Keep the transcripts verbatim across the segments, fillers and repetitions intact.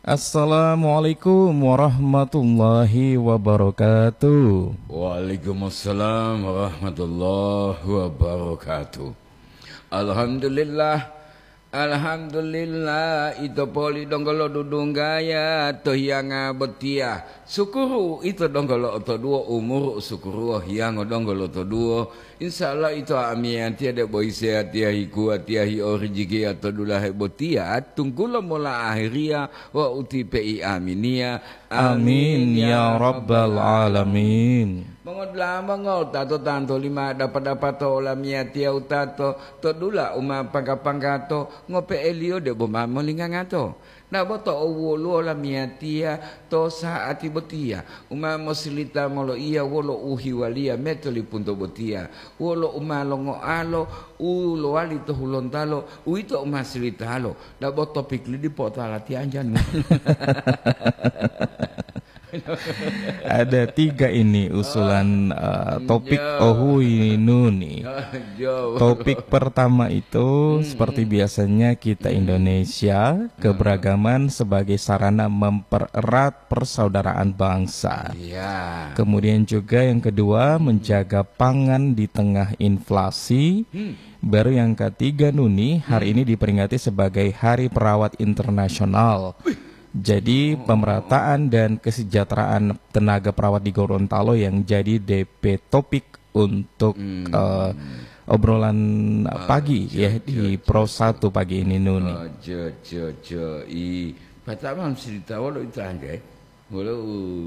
Assalamualaikum warahmatullahi wabarakatuh. Waalaikumsalam warahmatullahi wabarakatuh. Alhamdulillah, Alhamdulillah itu poli donggolo dudung gaya toh yang betia syukuru itu donggolo to dua umur syukuru yang donggolo to dua insyaallah itu amian tiada boy sehat tiahi kuat tiahi origi atau dulah betia tunggulah mula akhiria wa uti pi aminia amin ya rabbal alamin. Mengodlah mengol tato tanto lima dapat dapat to lamia tiau tato to dula uma pangka pangka to ngope elio de boma melingang ato na boto wolo lamia tia to saati botia uma mosilita molo ia wolo uhi walia metoli punto botia wolo uma longo alo ulo wali to hulontalo uito uma silita halo na boto pikli di potala tianjan. Ada tiga ini usulan uh, topik Ohui Nuni. Topik pertama itu seperti biasanya kita Indonesia, keberagaman sebagai sarana mempererat persaudaraan bangsa. Kemudian juga yang kedua, menjaga pangan di tengah inflasi. Baru yang ketiga Nuni, hari ini diperingati sebagai Hari Perawat Internasional. Jadi pemerataan dan kesejahteraan tenaga perawat di Gorontalo yang jadi D P topik untuk hmm. uh, obrolan uh, pagi uh, ya di Pro satu pagi ini Nuni. Oh, jo jo jo i pertama cerita walau itu aja. Walau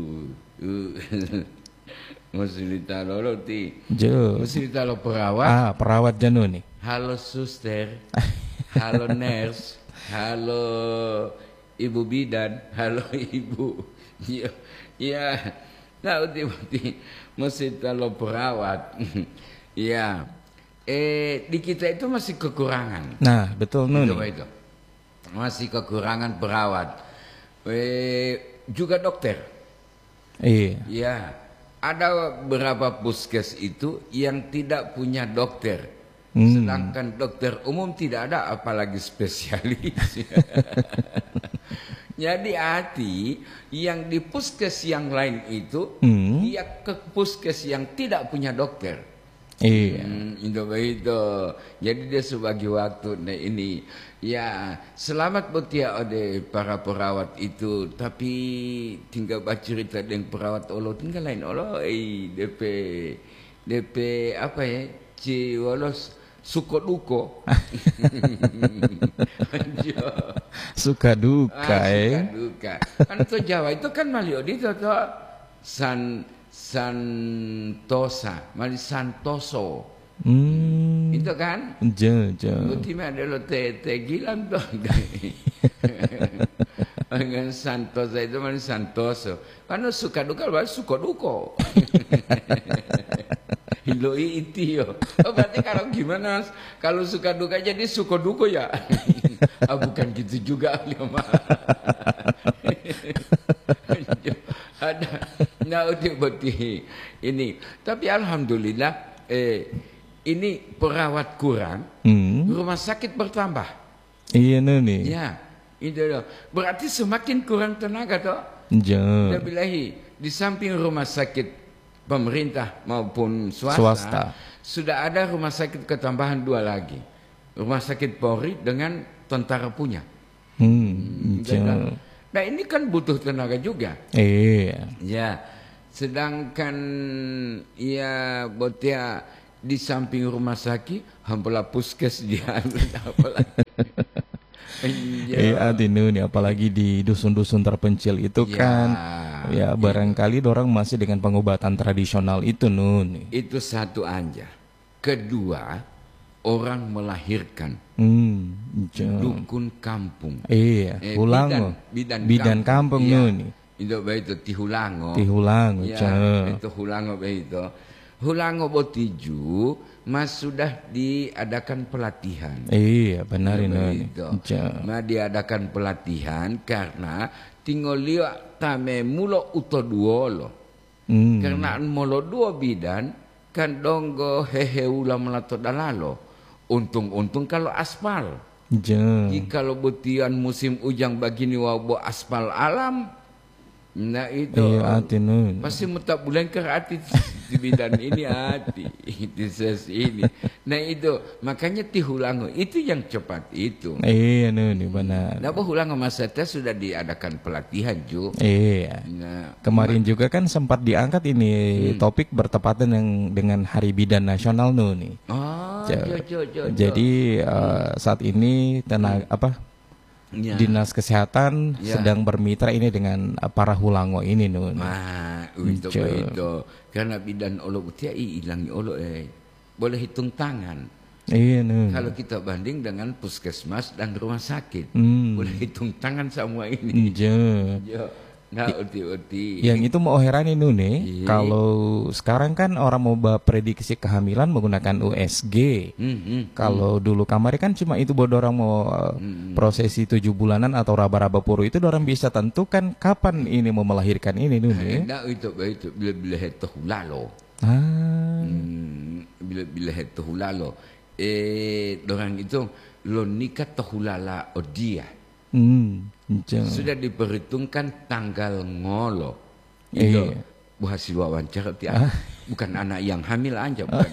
cerita walau ti. Jo. Cerita lo perawat. Ah, perawat Januni. Halo suster. Halo nurse. Halo ibu bidan, halo ibu, ya, ya, nah uti-uti masih kalau perawat, ya, eh di kita itu masih kekurangan. Nah betul Nuni. Itu, masih kekurangan perawat, eh juga dokter. Iya. Ya, ada beberapa puskes itu yang tidak punya dokter. Hmm. Sedangkan dokter umum tidak ada, apalagi spesialis. Jadi hati yang di puskes yang lain itu hmm. dia ke puskes yang tidak punya dokter. Iya. Hmm, itu itu. Jadi dia sebagai waktu nah ini ya selamat buat ya ode para perawat itu. Tapi tinggal baca cerita dengan perawat olo tinggal lain olo. Eh D P D P apa ya? Ci walos suko duko. Suka duka ah, eh. Suka duka. Kan itu Jawa itu kan malio di itu san santosa, mali santoso. Hmm. Itu kan? Jo jo. Ultima ada lo te te gilang tuh. Dengan santosa itu mali santoso. Karena suka duka baru suko duko. Hiloi itu yo. Oh, berarti kalau gimana? Kalau suka duka jadi suko duko ya? Ah, bukan gitu juga ada nah uti ini. Tapi alhamdulillah eh, ini perawat kurang, hmm. rumah sakit bertambah. Iya nih. Ya, itu loh. Berarti semakin kurang tenaga toh. Ja. Bilahi di samping rumah sakit pemerintah maupun swasta, swasta sudah ada rumah sakit ketambahan dua lagi, rumah sakit Polri dengan tentara punya. Hmm, hmm, nah ini kan butuh tenaga juga. Iya. Ya, sedangkan ya botia di samping rumah sakit, hampir puskes dia apalagi. Iya, nih apalagi di dusun-dusun terpencil itu ya, kan ya barangkali orang masih dengan pengobatan tradisional itu Nun. Itu satu aja. Kedua, orang melahirkan hmm, dukun kampung. Iya, eh, Hulango. Bidan, bidan, bidan kampung, kampung iya. Nun. Itu baik itu Tihulango. Tihulango, ya, itu Hulango baik itu. Hulango Botiju mas sudah diadakan pelatihan. Iya benar ini. Nah diadakan pelatihan karena tinggal lihat tame mulo uto duolo. Hmm. Karena mulo dua bidan kan donggo hehe ulam melato dalalo. Untung-untung kalau aspal. Je. Jika butian musim ujang begini wabo aspal alam, nah itu Iya hati nun. pasti mutak bulan ke hati di bidang ini hati di ses ini. Nah itu makanya tihulango itu yang cepat itu. Iya nun benar. Nah hulango masa tes sudah diadakan pelatihan juga. Iya. Nah, Kemarin juga kan sempat diangkat ini hmm. topik bertepatan yang dengan Hari Bidan Nasional nu nih. Oh, Ja- jo, jo, jo, jo. Jadi uh, saat ini tenaga Hmm. apa Ya. Dinas Kesehatan Ya. sedang bermitra ini dengan uh, para hulango ini nun. Nah, itu Jo. itu karena bidan olo utia ilangi olo eh boleh hitung tangan. Iya nun. Kalau kita banding dengan puskesmas dan rumah sakit, Hmm. boleh hitung tangan semua ini. Je. Jo, nah uti-uti. Yang itu mau herani nun nih, Iya. kalau sekarang kan orang mau ba- prediksi kehamilan menggunakan U S G. Hmm, hmm. Kalau dulu kamari kan cuma itu buat orang mau uh, Hmm. prosesi tujuh bulanan atau raba-raba puru itu orang bisa tentukan kapan ini mau melahirkan ini nun ya. Nah itu itu bila bila itu hulalo. Ah. Hmm, bila bila itu hulalo. Eh, orang itu lo nikah tohulala odia. Hmm. Je. Sudah diperhitungkan tanggal ngolo. Iya. Itu bu hasil wawancara ti bukan anak yang hamil aja bukan.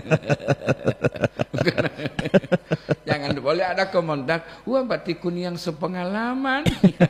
Bukan. Jangan boleh ada komentar, wah batikun yang sepengalaman.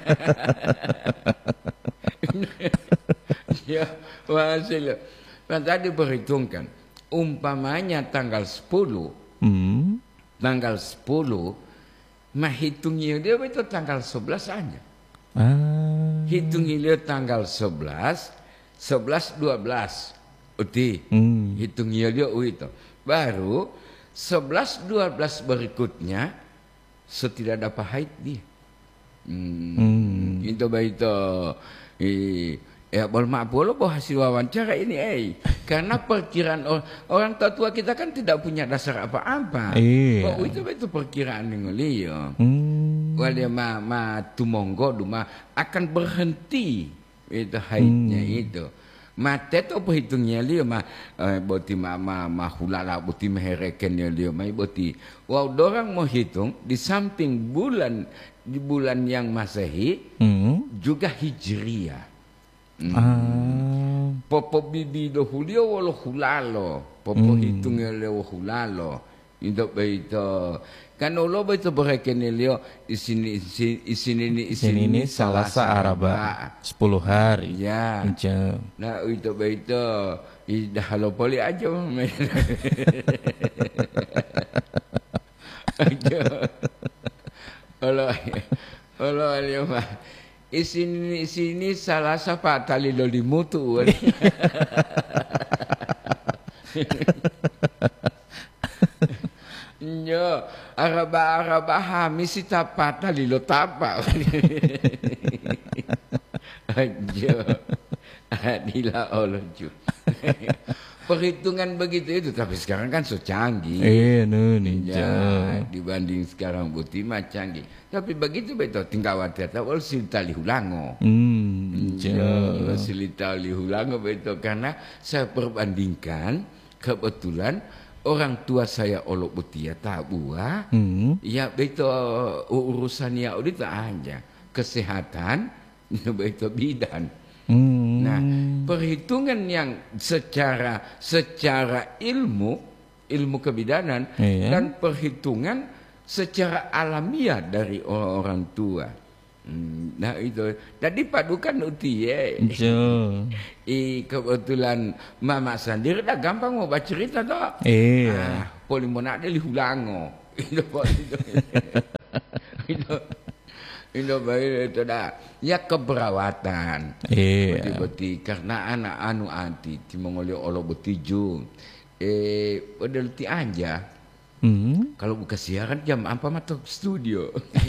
Ya, wah hasil. Kan tadi perhitungkan umpamanya tanggal sepuluh, Hmm. tanggal sepuluh mah hitungnya dia itu tanggal sebelas aja. Ah. Hitungi dia tanggal sebelas, sebelas, dua belas. Uti. Hmm. Hitungi dia itu. Baru sebelas, dua belas berikutnya setidak dapat haid dia. Hmm. Hmm. Itu baik itu. Eh, ya boleh maaf boleh bahwa hasil wawancara ini eh karena perkiraan orang, orang tua kita kan tidak punya dasar apa-apa. Iya. Oh, itu itu perkiraan yang liya. Hmm. Wala ma ma tumonggo duma akan berhenti itu haidnya Hmm. itu. Mate to perhitungnya dia ma eh, boti ma ma ma hulala boti mehereken dia ma boti. Wow, dorang mau hitung di samping bulan di bulan yang Masehi Hmm. juga Hijriah. Ah. Popo bibi do hulio walo hulalo. Popo Hmm. hitungnya leo hulalo. Itu beito. Kan ulo beito bereken leo di sini di sini ini Di sini ini Salasa Araba sepuluh hari. Ya. Je. Nah itu beito. Dah halo poli aja. Halo. Halo alio mah. Isini isini salah sapa tali lo dimutu. Nyo, araba-araba hamisi tapa tali lo tapa. Ajo. Adila oloju. Perhitungan begitu itu tapi sekarang kan so canggih. Eh nun. Ya, Je. dibanding sekarang bukti mah canggih. Tapi begitu betul tinggal watir tawal silita lihulango. Hmm. Je. Ya, silita lihulango betul karena saya perbandingkan kebetulan orang tua saya olok butia tabua. Hmm. Ya betul urusannya udah tak aja kesehatan betul bidan. Hmm. Nah, perhitungan yang secara secara ilmu, ilmu kebidanan Iya. dan perhitungan secara alamiah dari orang tua. Hmm, nah itu. Jadi padukan uti ya. Je. I kebetulan mama sendiri dah gampang mau baca cerita toh. Iya. Ah, polimona ada lihulango. Itu itu. Itu. Itu baik itu dah. Ya keperawatan. Iya. Beti karena anak anu anti timongolio olo betiju. Eh, padahal ti anja. Hmm. Kalau buka siaran jam apa masuk studio.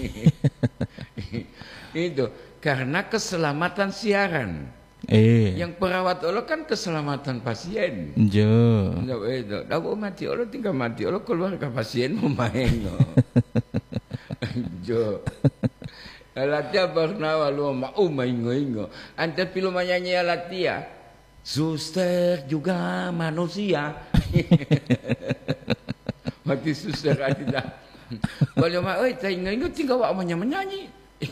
Itu karena keselamatan siaran. Iya. Yang perawat olo kan keselamatan pasien. Je. Nggak itu. Dah mati olo tinggal mati olo keluar ke pasien mau main. No. Jo. Alatia pernah walu mau maingo-ingo. Ante pilu manyanyi alatia. Suster juga manusia. Mati suster ada. Boleh mak, oi, tak ingat tinggal awak banyak menyanyi.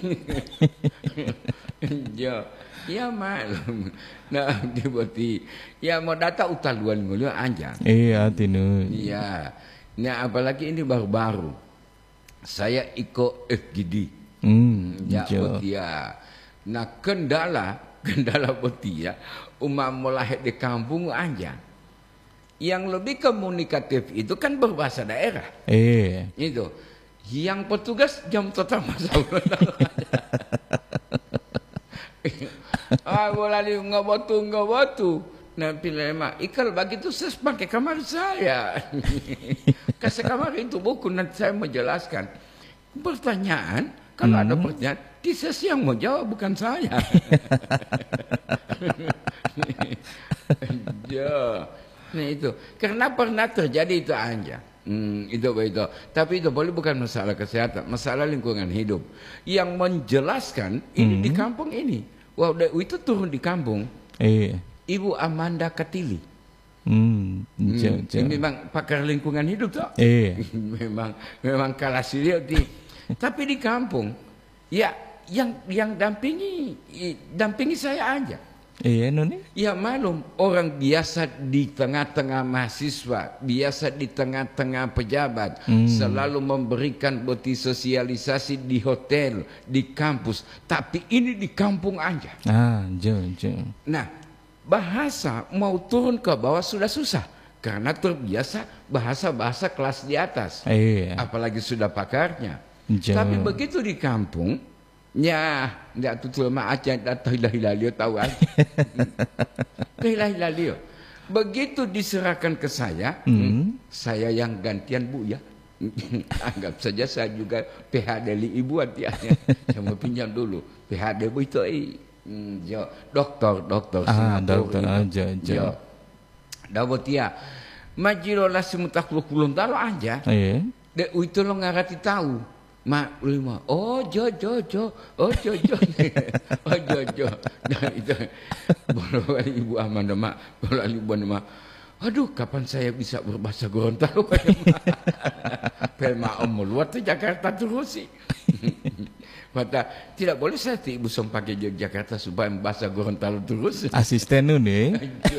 Ya, ya maklum. Nah, dibuati. Ya mau datang utaluan mulu aja. Iya, tinu. Iya. Nah, apalagi ini baru-baru. Saya ikut F G D. Hmm, Ya, jo. betia. Nah, kendala, kendala betia. Umat mulai di kampung aja. Yang lebih komunikatif itu kan berbahasa daerah. Eh. Itu. Yang petugas jam total masa ah, bola ni nggak batu nggak batu. Nah, pilih mak ikal begitu saya pakai kamar saya. Kasih kamar itu buku nanti saya menjelaskan. Pertanyaan, kalau hmm. ada pertanyaan, di sesi yang mau jawab bukan saya. Ya, nah itu. Karena pernah terjadi itu aja. Hmm, itu begitu. Tapi itu boleh bukan masalah kesehatan, masalah lingkungan hidup. Yang menjelaskan ini hmm. di kampung ini. Wah, itu turun di kampung. Eh. Ibu Amanda Katili. Hmm, hmm, ini memang pakar lingkungan hidup tuh. Eh. memang memang kalah siliu di. Tapi di kampung, ya yang yang dampingi dampingi saya aja. Iya, Nuni. Ya malum, orang biasa di tengah-tengah mahasiswa, biasa di tengah-tengah pejabat, hmm. selalu memberikan bukti sosialisasi di hotel, di kampus. Tapi ini di kampung aja. Ah, jauh, jauh. Nah, bahasa mau turun ke bawah sudah susah. Karena terbiasa bahasa-bahasa kelas di atas. Iya. Apalagi sudah pakarnya. Jauh. Tapi begitu di kampung, ya, tidak tutul mak aja datang hilah-hilah tahu aja. Hilah-hilah. Begitu diserahkan ke saya, mm. saya yang gantian Bu ya. Anggap saja saya juga P H D li ibu artinya. Saya mau pinjam dulu. P H D Bu itu eh, jo, dokter, dokter ah, dokter aja, jo. Dapat ya. Majiro lah semutakluk belum tahu aja. Iya. Dek itu lo ngarati tahu. Mak lima, oh jo jo jo, oh jo jo, oh jo jo. Nah itu, bola ibu Amanda mak, bola ibu mak. Aduh, kapan saya bisa berbahasa Gorontalo? Pelma om luar tu Jakarta terus sih. Mata tidak boleh saya ibu som pakai Jakarta supaya bahasa Gorontalo terus. Asisten nu nih.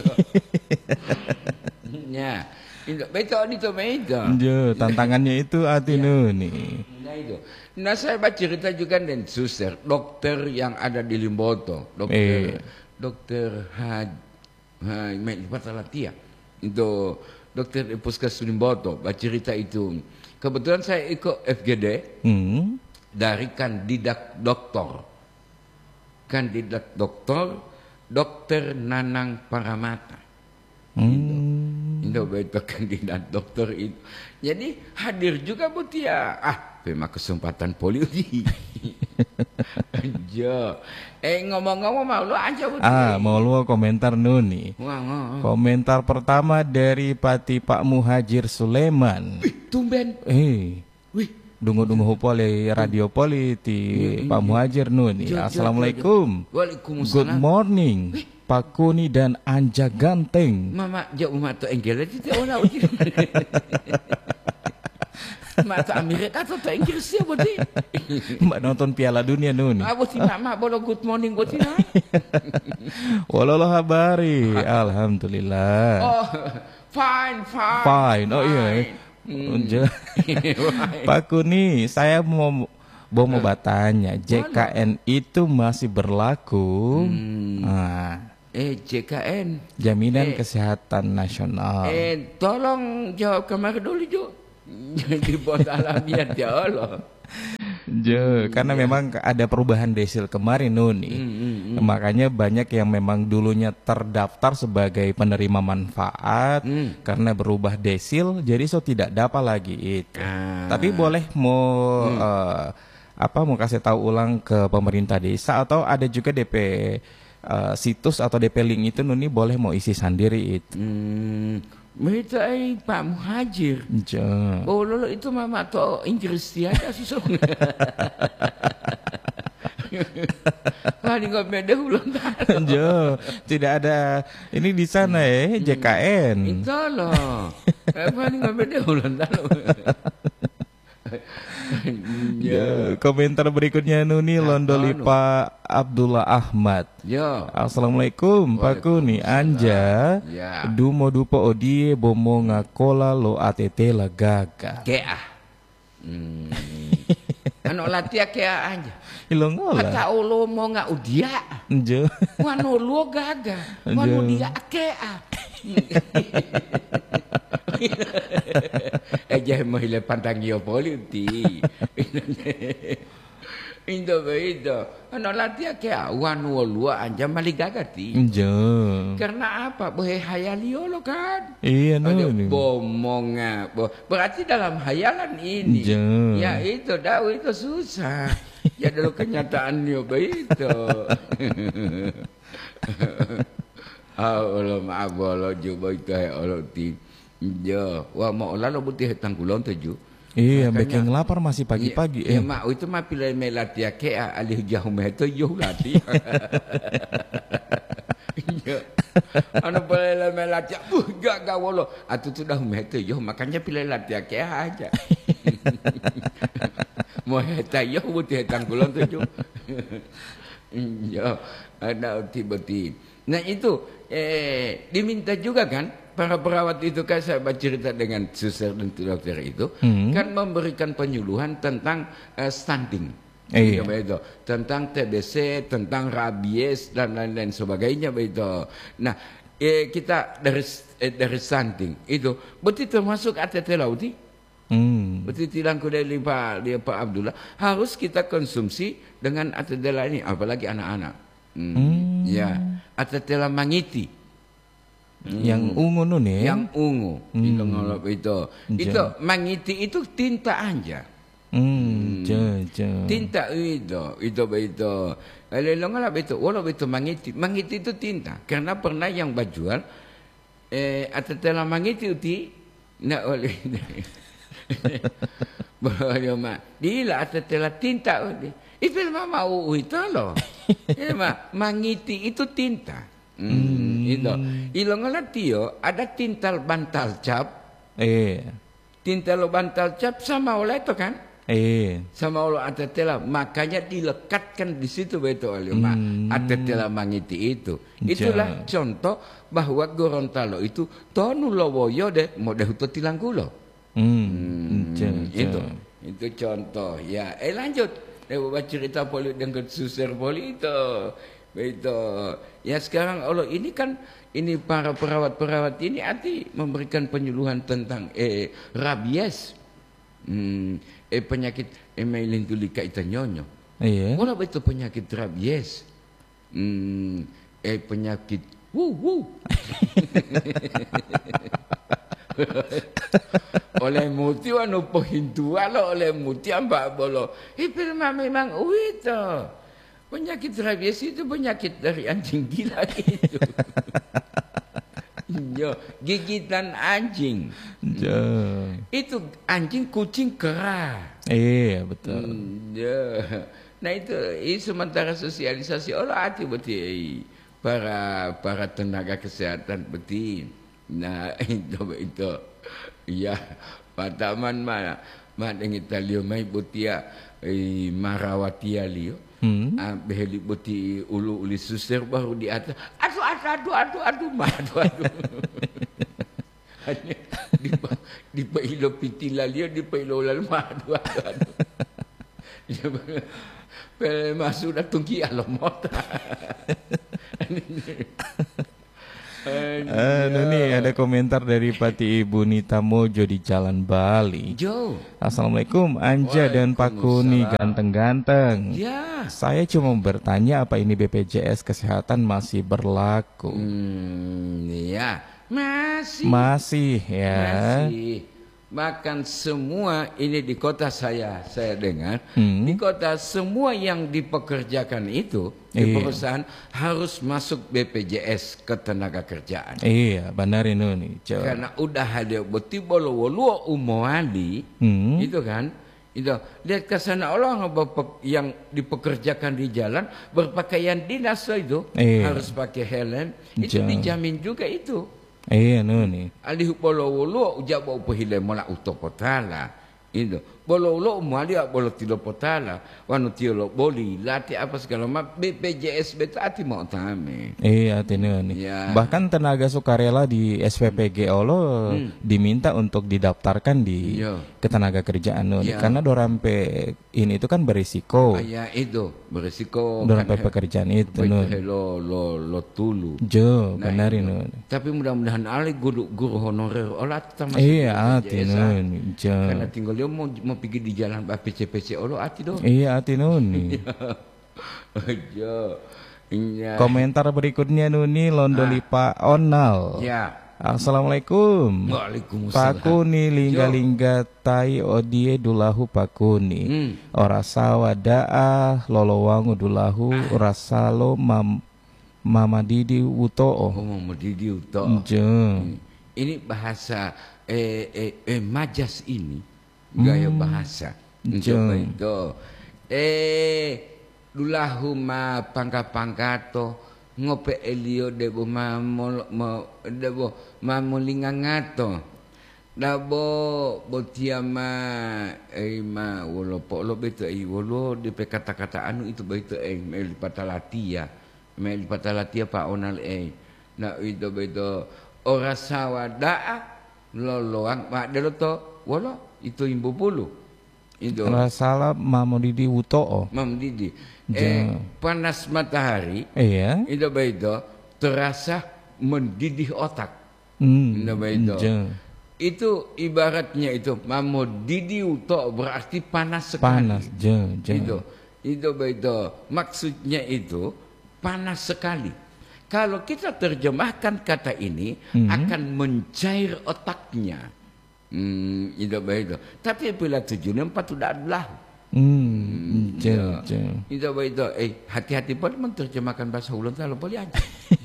Ya, itu betul itu betul. Jo, tantangannya itu hati nu nih. Nah itu. Nah saya baca cerita juga dan suster, dokter yang ada di Limboto, dokter, eh. dokter Had, Had, itu dokter di Puskesmas Limboto, baca cerita itu. Kebetulan saya ikut F G D hmm. dari kandidat doktor, kandidat doktor, dokter Nanang Paramata. Hmm. Itu itu kandidat dokter itu. Jadi hadir juga Butia. Ah, memang kesempatan poliuji. Aja. Eh ngomong-ngomong mau lu aja Butia. Ah, mau lu komentar Nuni. Wah, wah, wah. Komentar pertama dari Pati Pak Muhajir Sulaiman. Wih, tumben. Eh. Wih, dungu-dungu poli radio poli ti hmm. Pak Muhajir Nuni. Jo, Assalamualaikum. Waalaikumsalam. Good morning. Wih. Pak Kuni dan Anja Ganteng. Mama jauh mata Inggris tidak olah uji. Mata Amerika atau tak Inggris ya boti. Mbak nonton Piala Dunia Nuni. Ah boti mak bolo good morning boti na. Walolo habari. Alhamdulillah. Oh, fine fine. Fine. Oh iya. Hmm. Pak Kuni, saya mau Bo mau bertanya, J K N itu masih berlaku? Hmm. Nah. Eh, J K N. Jaminan eh, Kesehatan Nasional. Eh, tolong jawab kemarin dulu, Jo. Di bot alamiah, ya Allah. Jo, karena ya. Memang ada perubahan desil kemarin, Nuni. Hmm, hmm, hmm. Makanya banyak yang memang dulunya terdaftar sebagai penerima manfaat, hmm. karena berubah desil, jadi so tidak dapat lagi itu. Ah. Tapi boleh mau... Hmm. Uh, apa mau kasih tahu ulang ke pemerintah desa atau ada juga D P uh, situs atau D P link itu Nuni boleh mau isi sendiri itu. Hmm, itu eh Pak Muhajir. Jo. Oh lolo itu mama atau Inggris dia sih so. Wah ini nggak beda ulang tahun. Jo, tidak ada ini di sana ya J K N. Itu loh. Apa ini nggak beda ulang tahun. Ya, komentar berikutnya Nuni Londoli Pak Abdullah Ahmad. Ya. Assalamualaikum Pak Kuni Anja. Ya. Dumo dupo odie bomo ngakola lo atete la gaga. Kea. Hmm. Ano latia kea aja. Ilong ngola. Kata ulo mo nga udia. Jo. Wano lo gaga. Wano dia kea. Eh jangan mahile pantang yo politi. Indo begitu. Ano latia kea wano lo anja maligagati. Jo. Karena apa? Boleh hayalio lo kan? Iya no. Bomonga. Berarti dalam hayalan ini. Jo. Ya itu dah itu susah. Ya dalam kenyataannya begitu. Allah maaf Allah juga itu Allah ti. Ya, wah mau lalu butuh tanggulan tuju. Iya, bikin lapar masih pagi-pagi. Iya, eh. mak itu mah pilih melatih ke alih jauh meto yo latih. Iya. Anu boleh melatih, buh gak gak wolo. Atu sudah meto yo makanya pilih latih ke aja. Mau heta yo butuh tanggulan tuju. Iya, ada tiba-tiba. Nah itu eh, diminta juga kan para perawat itu kan saya bercerita dengan suster dan dokter itu hmm. kan memberikan penyuluhan tentang uh, stunting, eh, iya. begitu, tentang T B C, tentang rabies dan lain-lain sebagainya begitu. Nah eh, kita dari eh, dari stunting itu berarti termasuk A T T lauti. Hmm. Berarti tilangku dari Pak, dia Pak Abdullah harus kita konsumsi dengan A T T ini, apalagi anak-anak. Hmm. Hmm. Ya, A T T mangiti. Hmm. Yang ungu nun ya? Yang ungu. Hmm. Itu ngolok itu. Itu mangiti itu tinta aja. Hmm. Ja, ja. Tinta itu, itu itu. Kalau ngolok itu, walau itu mangiti, mangiti itu tinta. Karena pernah yang bajual eh A T T mangiti itu nak oleh. Boleh mak. Dia A T T tinta oleh. Itu memang mau itu loh. Ya, mangiti itu tinta. Hmm, hmm. Itu. Ilong latio ada tinta bantal cap. Eh. Tinta lo bantal cap sama oleh itu kan? Eh. Sama oleh atetela. Makanya dilekatkan di situ betul oleh hmm. atetela mangiti itu. Itulah ja. Contoh bahwa Gorontalo itu tonu lowoyo de modeh itu tilangkulo. Hmm. hmm. Ja, ja. Itu. Itu contoh. Ya, eh lanjut. Dia buat cerita poli dengan suster poli itu, itu. Ya sekarang Allah ini kan ini para perawat-perawat ini arti memberikan penyuluhan tentang eh rabies, hmm, eh penyakit emailin tulika itu nyonyo. Iya. Mana itu penyakit rabies, hmm, eh penyakit, wuh wuh. Oleh muti wano pohintu walo oleh muti ambak bolo. Itu memang itu penyakit rabies itu penyakit dari anjing gila itu. Yo, gigitan anjing. Jo. Itu anjing kucing kera. Iya betul. Hmm, yeah. Nah itu, itu sementara sosialisasi olah hati betul para para tenaga kesehatan betul. Nah itu itu. Iya, pataman mana, mana yang kita lihat mai butia marawati alio, hmm. ah beheli buti ulu uli suster baru di atas, aduh aduh aduh aduh aduh aduh aduh, hanya di di pailo pitila liyo di pailo lalu aduh aduh aduh, pel masuk dah tungki alamot. Aduh nih ada komentar dari Pati Ibu Nita Mojo di Jalan Bali. Jo. Assalamualaikum Anja dan Pak Kuni ganteng-ganteng. Ya. Saya cuma bertanya apa ini B P J S Kesehatan masih berlaku? Hmm, ya. Masih. Masih ya. Masih. Bahkan semua ini di kota saya, saya dengar, hmm. di kota semua yang dipekerjakan itu, di iya. perusahaan harus masuk B P J S Ketenagakerjaan. Iya, benar ini nih. Karena udah ada beti bolo wolo umawali, hmm. itu kan, itu lihat ke sana orang yang dipekerjakan di jalan berpakaian dinas itu iya. harus pakai helm, itu Jauh. dijamin juga itu. Iya no nih. Alih polo wolo ujab upahile mola utopotala. Itu Bolo lo umali bolo tilo potala. Wanu tilo boli lati apa segala macam B P J S beta ati mau tame. Iya tino nih. Ya. Bahkan tenaga sukarela di S P P G O lo hmm. diminta untuk didaftarkan di ya. ketenaga kerjaan lo ya. Karena dorampe ini itu kan berisiko. Ah, ya itu berisiko. Dorampe kan pekerjaan itu no. Lo lo lo tulu. Jo nah, benar no. Tapi mudah-mudahan ali guru guru honorer olah termasuk. Iya ati no. Jo. Karena tinggal dia mau mau pergi di jalan P C P C olah ati do. Iya ati nuni. Jo. Iya. Komentar berikutnya Nuni Londolipa ah. Onal. Ya. Assalamualaikum. Waalaikumsalam. Pakuni lingga-lingga tai odie dulahu pakuni. Hmm. Ora sawa daah lolowangu dulahu ah. rasalo mam mama didi utoo. Oh, mama didi utoo. Hmm. Ini bahasa eh, eh, eh majas ini gaya hmm. bahasa. Coba itu. Eh dulahu ma pangka-pangkato ngope elio debo mamol mo debo mamulingangato dabo botiama eh ma wolo polo beto eh wolo de pe kata-kata anu itu beto eh meli patalatia meli patalatia pa onal eh na itu beto ora sawada loloang ma deloto wolo itu imbu pulu itu rasala mamodidi utoo mamdidi eh panas matahari iya itu begitu terasa mendidih otak hmm. itu begitu itu ibaratnya itu mamdidi uto berarti panas sekali panas je, je. itu itu begitu maksudnya itu panas sekali. Kalau kita terjemahkan kata ini hmm. akan mencair otaknya. Hmm, itu begitu. Tapi bila tujuannya empat sudah adalah Hmm, ya. Itu begitu. Eh, hati-hati pun menerjemahkan bahasa ulun kalau boleh aja.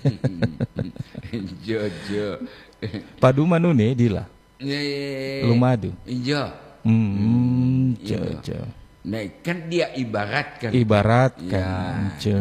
Jo jo. Padu manu nih dila. Lumadu. Iya. Hmm, jo jo. Nah, kan dia ibaratkan. Ibaratkan. Jo.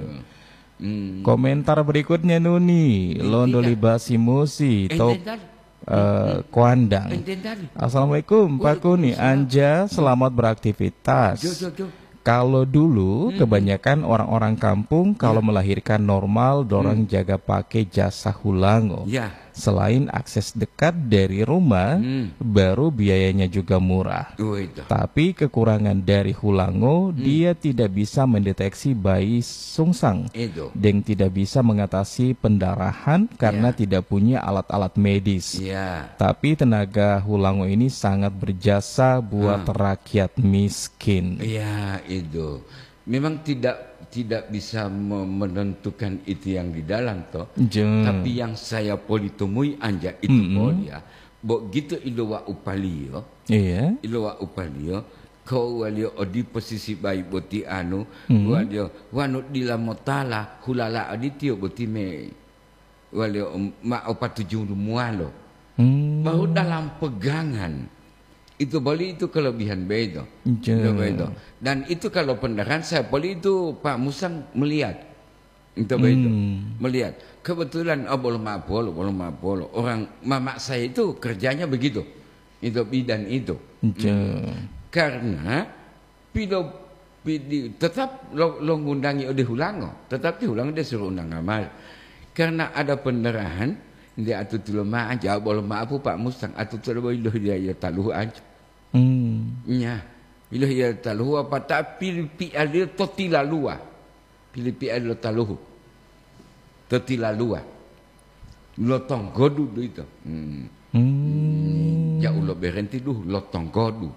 Hmm. Komentar berikutnya Nuni Londolibasi Musi top Uh, Kuandang. Assalamualaikum Pak Kuni, Anja selamat beraktivitas. Jo, jo, jo. Kalau dulu hmm. kebanyakan orang-orang kampung kalau ya. melahirkan normal dorang hmm. jaga pakai jasa hulango. Ya. Selain akses dekat dari rumah, hmm. baru biayanya juga murah. Oh, itu. Tapi kekurangan dari hulango, hmm. dia tidak bisa mendeteksi bayi sungsang. Itu. Dan tidak bisa mengatasi pendarahan karena ya. tidak punya alat-alat medis. Ya. Tapi tenaga hulango ini sangat berjasa buat hmm. rakyat miskin. Iya, itu. Memang tidak tidak bisa menentukan itu yang di dalam toh. Jum. Tapi yang saya poli temui anja itu mm -hmm. poli ya. Begitu ilowa upalio. Iya. Ilowa upalio. Kau walio di posisi baik boti anu. Mm -hmm. Walio wanu dilamotala hulala aditio boti me. Walio ma opat tujuh mualo. Mm. Baru dalam pegangan. Itu boleh itu kelebihan bedo. Bedo. Dan itu kalau pendarahan saya boleh itu Pak Musang melihat. Itu bedo. Hmm. Melihat. Kebetulan oh boleh mapolo, boleh mapolo. Orang mama saya itu kerjanya begitu. Itu bidan itu. Hmm. Karena pido pidi tetap lo, lo ngundangi ode hulango, tetap di hulango dia suruh undang amal. Karena ada pendarahan dia atu tulema aja boleh maapu Pak Musang atu tulema dia ya taluh aja. Hmm. Ya, bila ia taluh apa tak pilih pilih totila lua, pilih pilih taluh, totila lua, lotong godu itu. Hmm. Hmm. Ya ulo berhenti dulu lotong godu.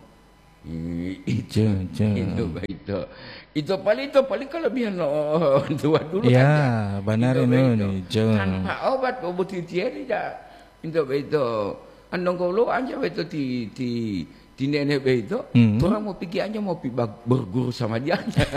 Itu, itu, itu, itu paling itu paling kelebihan lo tua dulu. Ya, benar ini. Tanpa obat obat itu dia, itu itu. Andong kalau aja itu di di di nenek itu, hmm. orang mau pergi aja mau pergi berguru sama dia.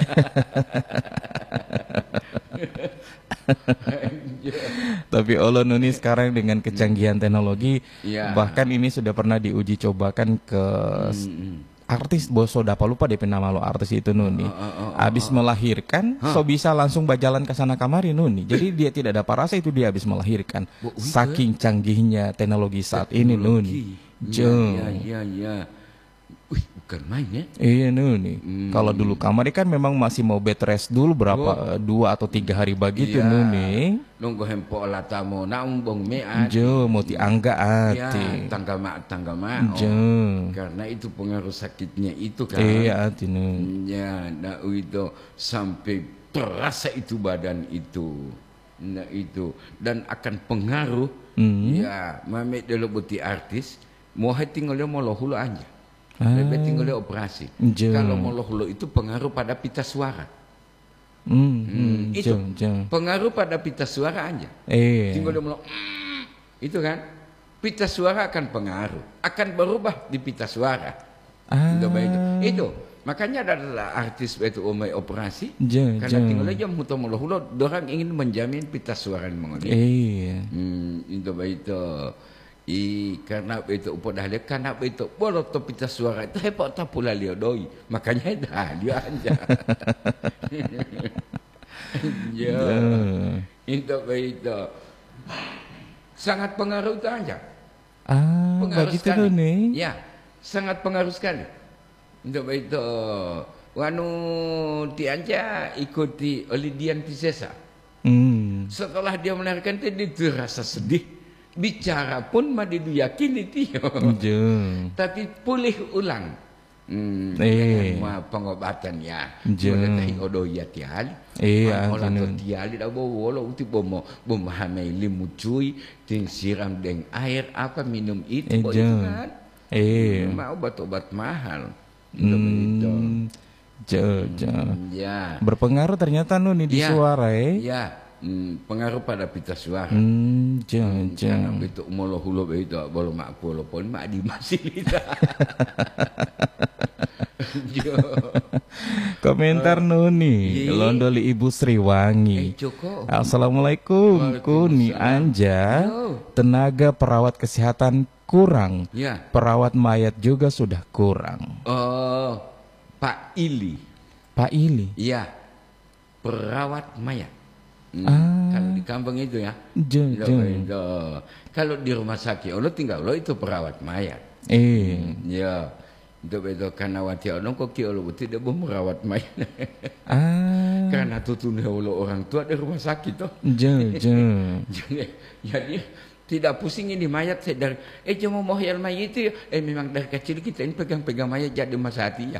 Tapi Allah Nuni sekarang dengan kecanggihan teknologi, ya. bahkan ini sudah pernah diuji cobakan ke hmm. artis boso dapat lupa D P nama lo artis itu Nuni. Uh, uh, uh, uh, abis melahirkan, huh? so bisa langsung berjalan ke sana kamari Nuni. Jadi dia tidak ada rasa itu dia habis melahirkan. Oh, saking canggihnya teknologi saat teknologi. ini Nuni. Ya, ya, ya, ya. Wih, bukan main ya. Iya nih. Hmm. Kalau dulu kamar kan memang masih mau bed rest dulu berapa Oh. dua atau tiga hari begitu Iya. nih. Nunggu hempo lah tamu na umbong me ati. Jo mau tiangga Ya, ati. tanggal mak tanggal mak. Jo. Karena itu pengaruh sakitnya itu kan. Iya ati nih. Ya, nah itu sampai terasa itu badan itu. Nah itu dan akan pengaruh. Hmm. Ya, mami dulu buti artis. Mau tinggalnya mau lohulu aja. Ah. Lebih tinggalnya operasi. Jo. Kalau mau lohulu itu pengaruh pada pita suara. Hmm. Hmm, hmm. itu Jo, jo. pengaruh pada pita suara aja. Eh. Tinggal dia mulai mm, itu kan pita suara akan pengaruh, akan berubah di pita suara. Ah. Itu, itu. itu makanya ada artis itu omai operasi Jo, karena jo. tinggal aja muto mulu orang ingin menjamin pita suara mengalir. Iya. Hmm, itu itu. I karena itu upah dah lihat karena itu boleh tu pita suara itu hebat tak pula lihat doi makanya dah dia aja. Ya, itu itu sangat pengaruh itu aja. Ah, Pengaruh begitu sekali. tuh nih. Ya, sangat pengaruh sekali. Untuk itu, wanu ti aja ikuti oleh Dian Piscesa. Hmm. Setelah dia melahirkan dia dirasa sedih. Bicara pun madi yakini dia. Jo. Tapi pulih ulang. Hmm, Eh. dengan pengobatan ya. Jo. Boleh tahi odo ya tiali. Iya, Orang jenuh. tu tiali dah bawa uti bomo bomo hamai limu cuy, ting siram deng air apa minum itu, Eh, boh, jo. itu kan. Eh. Mau obat-obat mahal. Itu begitu. Hmm. Jo, jo. Ya. Berpengaruh ternyata nu nih di Ya. suara eh. Ya. Hmm, pengaruh pada pita suara. Hmm, jo, jo. Karena begitu molo hulo begitu bolo mak polo pon mak di masih lita. Jo. Komentar nu nih, Ye. Londoli Ibu Sriwangi. Eh Joko. Assalamualaikum, Kuni Anja. Yo. Tenaga perawat kesehatan kurang, Ya. perawat mayat juga sudah kurang. Oh, Pak Ili. Pak Ili. Iya. Perawat mayat. Hmm, Ah. Kalau di kampung itu ya. Jo, Itu, jo. itu. Kalau di rumah sakit, lo tinggal lo itu perawat mayat. Eh. Ya. Itu betul karena wati ono kok ki lo tidak mau merawat mayat. Ah. Karena tutune lo orang tua di rumah sakit toh. Jo, jo. Jadi, jadi tidak pusing ini mayat saya dari eh cuma mau hayal mayat itu eh memang dari kecil kita ini pegang-pegang mayat jadi masa hati ya.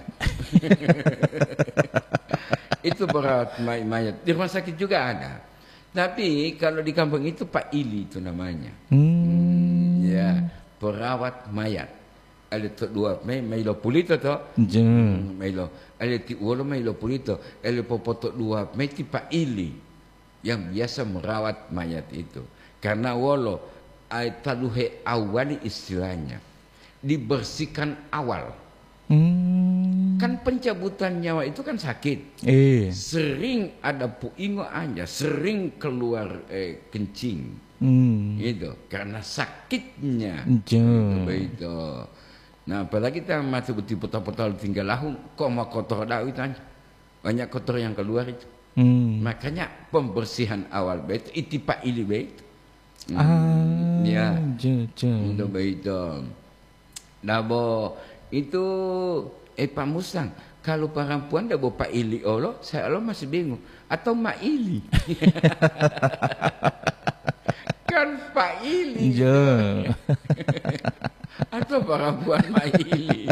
Itu perawat may mayat di rumah sakit juga ada. Tapi kalau di kampung itu Pak Ili itu namanya. Hmm. Ya, perawat mayat. Ada tu dua mai mai lo pulito to. Jo. Mai lo ada ti ulo mai lo pulito. Ada popoto dua mai ti Pak Ili yang biasa merawat mayat itu. Karena wolo ai taluhe awali istilahnya dibersihkan awal. Hmm. Kan pencabutan nyawa itu kan sakit. Eh. Sering ada puingo aja, sering keluar eh, kencing. Hmm. Gitu, karena sakitnya. Jo. Itu begitu. Nah, apalagi kita masih betul potong-potong tinggal lahung, kok mau kotor dah itu aja. Banyak kotor yang keluar itu. Hmm. Makanya pembersihan awal begitu, itu Pak Ili begitu. Ah. Ya. Jo, jo. Itu begitu. Nah, bo, itu eh Pak Musang, kalau perempuan dah Pak Ili Allah, saya Allah masih bingung. Atau Mak Ili? Kan Pak Ili. Jo. Atau perempuan Mak Ili?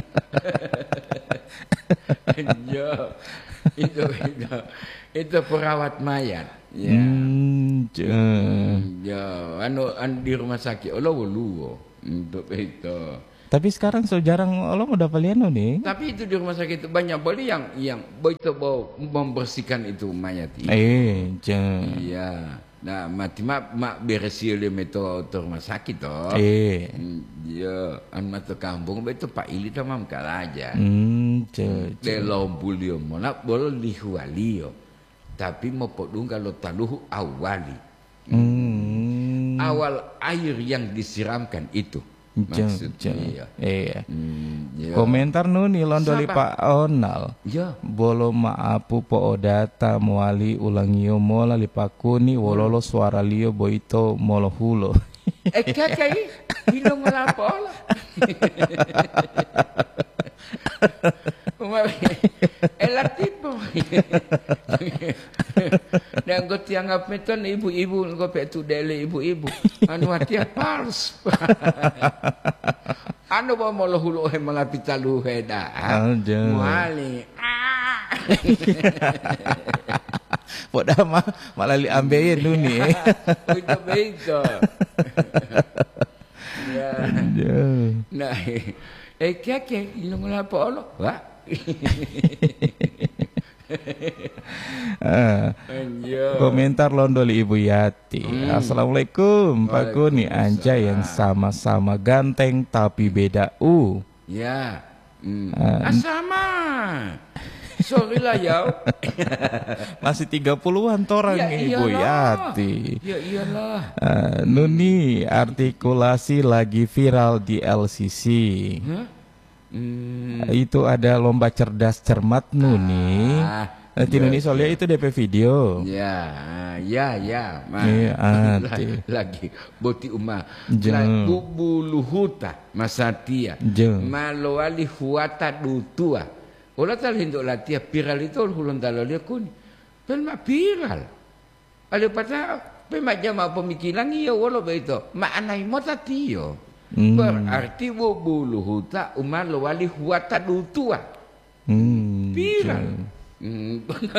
Jo. Itu, itu, itu perawat mayat. Ya. Hmm. Jo. Ya, anu, anu di rumah sakit Allah wulu. Untuk itu. Tapi sekarang so jarang lo mau dapat liano nih. Tapi itu di rumah sakit itu banyak boleh yang yang begitu bau membersihkan itu mayat itu. Eh, jo. Iya. Nah, mati mak mak beresi oleh meto to rumah sakit toh. Eh. Hmm, iya, an mata kampung itu Pak Ili tamam kalah aja. Hmm, jo. De lombulio mona bolo lihualio. Tapi mau podung kalau taluhu awali. Hmm. Awal air yang disiramkan itu. Jo, jo. Maksudnya. Iya. Hmm, iya. Komentar nu nih londoli Siapa? Pak Onal. Ya. Bolo maapu po odata muali ulangio mola lipakuni wololo suara lio boito molo hulo. Eh kakak ini ngelapola. Elah tipu. Dan kau tiang apa itu ibu-ibu kau petu dele ibu-ibu. Anu hati pals. Anu bawa malu hulu he mengapita lu heda. Muali. Poda mah malah li ambeien nu ni. Itu beito. Ya. Nah, eh keke ilmu apa Allah? Wah. Ah, komentar Londoli Ibu Yati. Hmm. Assalamualaikum Pak Kuni, anjay yang sama-sama ganteng tapi beda u. Ya. Hmm. Uh, ah, sama. Sorry lah ya. Masih tiga puluhan orang ya, Ibu Yati. Ya iyalah. Uh, Nuni, artikulasi lagi viral di L C C. Huh? Hmm. Itu ada lomba cerdas cermat Nuni. Ah, nanti ya, Nuni soalnya ya. Itu D P video. Ya, ya, ya. Iya, lagi boti umah. Lagu luhuta masatia. Malawali huata dutua. Ola tal hindo latia viral itu hulun talolia kun. Pelma viral. Ada pata pema jama pemikiran iya wala beito. Maanai mota tio. Hmm. Berarti bulu huta umar wali huata dutua. Hmm. Viral. Hmm.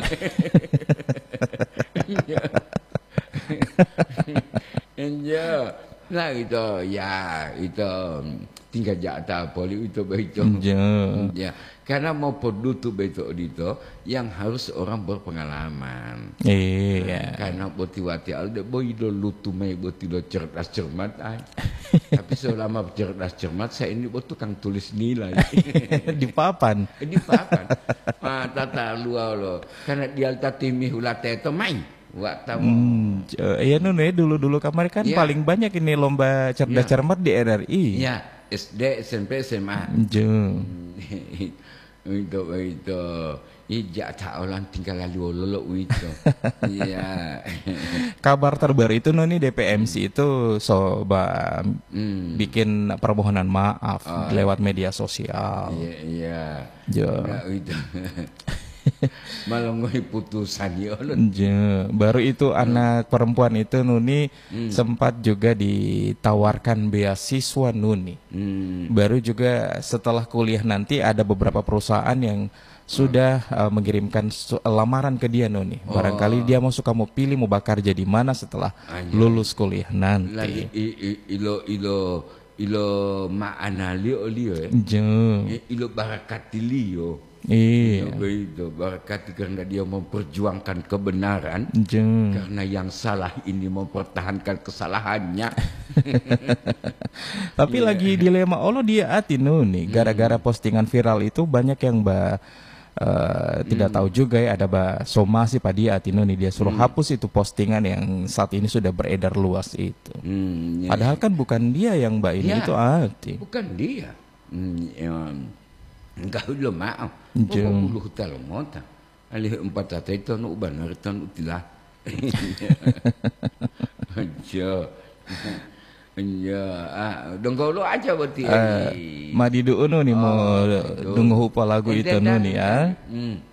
Enja. Nah itu ya itu tinggal jatah poli itu begitu. Ya. Karena mau produk begitu itu yang harus orang berpengalaman. Iya. Karena boti wati alde boy do lutu mai boti do cerdas cermat ay. Tapi selama cerdas cermat saya ini boti kang tulis nilai di papan. Di papan. Ah tata luau lo. Karena dia tatimi hulate itu main. Waktu hmm, iya nune dulu-dulu kamar kan ya. Paling banyak ini lomba cerdas ya. Cermat di R R I. Ya, S D, S M P, S M A. Jo. Itu itu ijak tak orang tinggal lalu lalu itu. Iya. Kabar terbaru itu nuni D P M C itu coba hmm. bikin permohonan maaf oh. lewat media sosial. Iya, iya. Jo. Nah, itu. Malah ngoi putusan ya. Baru itu hmm. anak perempuan itu Nuni hmm. sempat juga ditawarkan beasiswa Nuni. Hmm. Baru juga setelah kuliah nanti ada beberapa perusahaan yang sudah uh, mengirimkan lamaran ke dia Nuni. Oh. Barangkali dia mau suka mau pilih mau bakar jadi mana setelah Anjay. Lulus kuliah nanti. Lagi ilo ilo ilo ma'analio lio ya. Ilo barakatilio. Iya. Begitu berkat karena dia memperjuangkan kebenaran. Jeng. Karena yang salah ini mempertahankan kesalahannya. Tapi yeah. lagi dilema Allah dia hati Nuni. Gara-gara postingan viral itu banyak yang mbak uh, hmm. tidak tahu juga ya ada mbak somasi pada dia hati Nuni. Dia suruh hmm. hapus itu postingan yang saat ini sudah beredar luas itu. Hmm, yeah. Padahal kan bukan dia yang mbak ini yeah. itu hati. Bukan dia. Hmm, yeah. Enggak udah maaf. Jeng. Puluh tal mota. Alih empat tata itu nu benar itu nu tilah. Aja. Ya, ah, dong kau lo aja berarti. Uh, Madidu unu nih mau oh, dungu hupa lagu itu nu nih ya. Hmm.